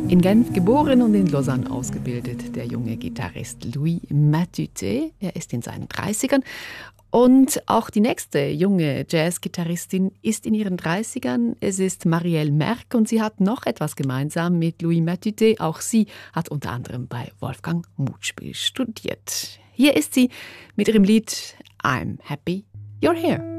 In Genf geboren und in Lausanne ausgebildet, der junge Gitarrist Louis Matuté. Er ist in seinen 30ern. Und auch die nächste junge Jazzgitarristin ist in ihren 30ern. Es ist Marielle Merck und sie hat noch etwas gemeinsam mit Louis Matuté. Auch sie hat unter anderem bei Wolfgang Mutspiel studiert. Hier ist sie mit ihrem Lied I'm Happy You're Here.